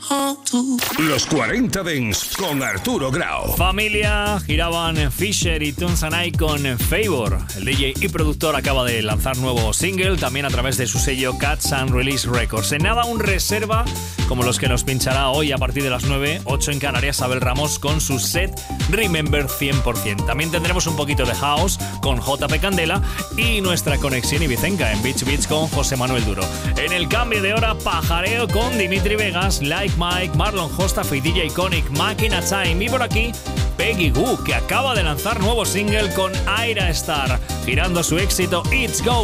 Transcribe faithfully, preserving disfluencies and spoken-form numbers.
Los cuarenta Dance con Arturo Grau. Familia, giraban Fisher y Tunes and I con Favor. El D J y productor acaba de lanzar nuevo single, también a través de su sello Cats and Release Records. En nada, un reserva como los que nos pinchará hoy a partir de las nueve, ocho en Canarias, Abel Ramos con su set Remember cien por ciento. También tendremos un poquito de house con J P Candela y nuestra conexión ibicenca en Beach Beach con José Manuel Duro. En el cambio de hora, pajareo con Dimitri Vegas, Like Mike, Marlon Hostaff y D J Iconic, Máquina Time. Y por aquí, Peggy Goo, que acaba de lanzar nuevo single con Aira Star, girando su éxito It's Go